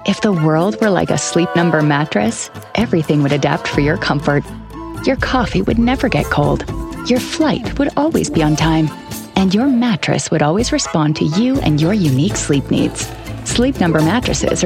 If the world were like a Sleep Number mattress, everything would adapt for your comfort. Your coffee would never get cold. Your flight would always be on time. And your mattress would always respond to you and your unique sleep needs. Sleep Number mattresses are